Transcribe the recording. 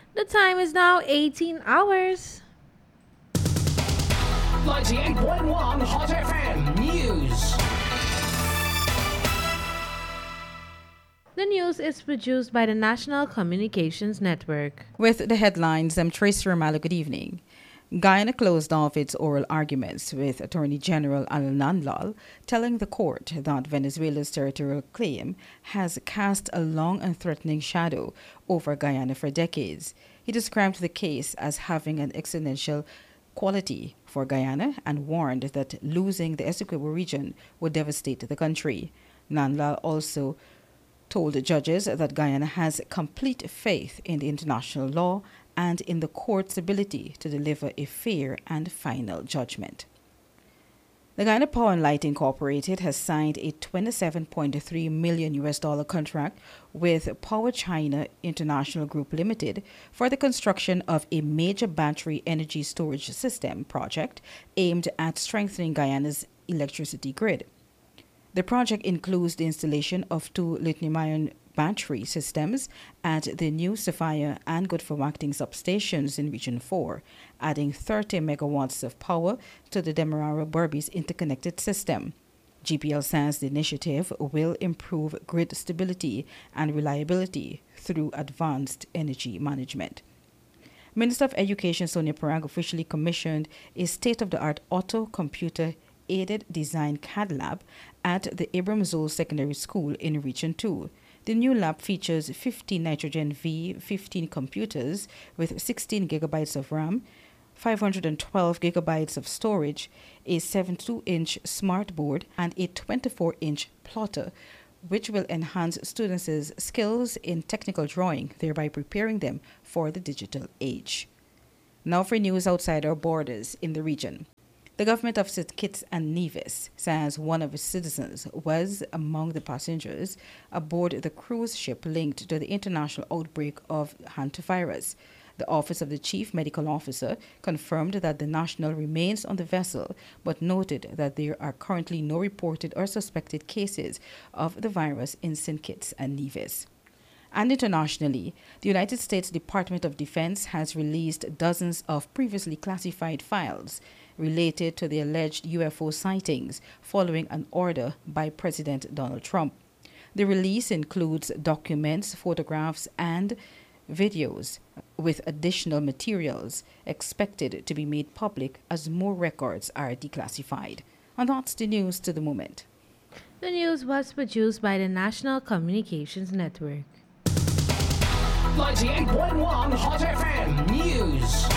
The time is now 18 hours. 98.1 Hot FM News. The news is produced by the National Communications Network. With the headlines, I'm Tracy Romalo. Good evening. Guyana closed off its oral arguments with Attorney General Al Nanlal, telling the court that Venezuela's territorial claim has cast a long and threatening shadow over Guyana for decades. He described the case as having an existential quality for Guyana and warned that losing the Essequibo region would devastate the country. Nanlal also told the judges that Guyana has complete faith in the international law and in the court's ability to deliver a fair and final judgment. The Guyana Power and Light Incorporated has signed a $27.3 million contract with Power China International Group Limited for the construction of a major battery energy storage system project aimed at strengthening Guyana's electricity grid. The project includes the installation of 2 lithium-ion battery systems at the new Sophia and Good-for-Acting substations in Region 4, adding 30 megawatts of power to the Demerara-Berbice interconnected system. GPL says the initiative will improve grid stability and reliability through advanced energy management. Minister of Education Sonia Parag officially commissioned a state-of-the-art auto computer aided design CAD lab at the Abraham Zoll Secondary School in Region 2. The new lab features 15 Nitrogen V15 computers with 16 gigabytes of RAM, 512 gigabytes of storage, a 72-inch smart board, and a 24-inch plotter, which will enhance students' skills in technical drawing, thereby preparing them for the digital age. Now for news outside our borders in the region. The government of St. Kitts and Nevis says one of its citizens was among the passengers aboard the cruise ship linked to the international outbreak of hantavirus. The Office of the Chief Medical Officer confirmed that the national remains on the vessel, but noted that there are currently no reported or suspected cases of the virus in St. Kitts and Nevis. And internationally, the United States Department of Defense has released dozens of previously classified files related to the alleged UFO sightings following an order by President Donald Trump. The release includes documents, photographs, and videos, with additional materials expected to be made public as more records are declassified. And that's the news to the moment. The news was produced by the National Communications Network. 98.1 Hot FM News.